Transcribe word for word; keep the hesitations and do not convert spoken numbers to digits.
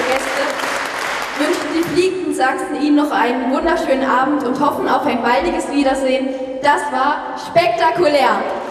Gäste wünschen die fliegenden Sachsen Ihnen noch einen wunderschönen Abend und hoffen auf ein baldiges Wiedersehen. Das war spektakulär!